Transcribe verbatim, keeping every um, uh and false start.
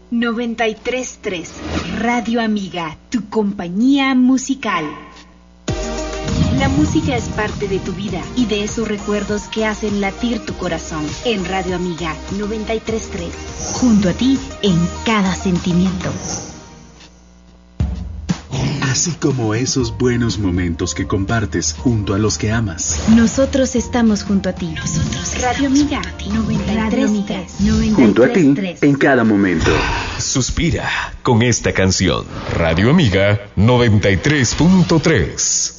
noventa y tres punto tres Radio Amiga, tu compañía musical. La música es parte de tu vida y de esos recuerdos que hacen latir tu corazón. En Radio Amiga noventa y tres punto tres, junto a ti en cada sentimiento. Así como esos buenos momentos que compartes junto a los que amas. Nosotros estamos junto a ti. Nosotros Radio Amiga noventa y tres punto tres. Junto a ti en cada momento. Suspira con esta canción. Radio Amiga noventa y tres punto tres.